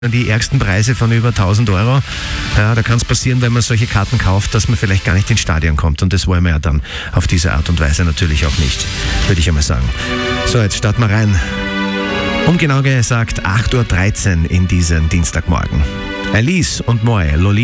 die ärgsten Preise von über 1.000 Euro. Ja, da kann es passieren, wenn man solche Karten kauft, dass man vielleicht gar nicht ins Stadion kommt. Und das wollen wir ja dann auf diese Art und Weise natürlich auch nicht, würde ich einmal sagen. So, jetzt starten wir rein. Um genau gesagt 8.13 Uhr in diesen Dienstagmorgen. Alice und Moe, Lolita.